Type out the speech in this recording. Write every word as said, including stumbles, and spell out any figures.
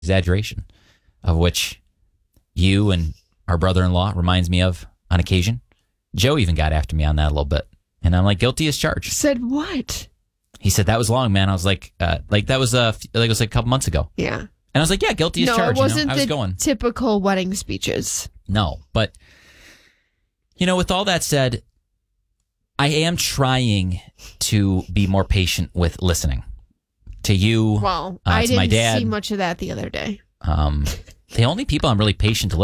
exaggeration, of which you and our brother-in-law reminds me of on occasion. Joe even got after me on that a little bit. And I'm like, guilty as charged. Said what? He said, that was long, man. I was like, uh, like that was, uh, like it was like a couple months ago. Yeah. And I was like, yeah, guilty as no, charged. it wasn't you know? I was the going. typical wedding speeches. No, but, you know, with all that said, I am trying to be more patient with listening to you. Well, uh, I to didn't my dad. see much of that the other day. Um, the only people I'm really patient to